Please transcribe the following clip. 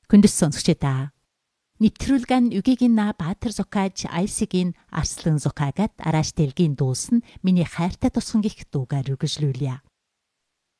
Хүндэс сонсогчдоо та. Нэвтрүүлгэн үгийн на Баатар зукааж Айсигийн Арслан зукаагаад арааш дэлгийн дуусан миний хайртай тусган гих дуугаар үргэлжлүүлье.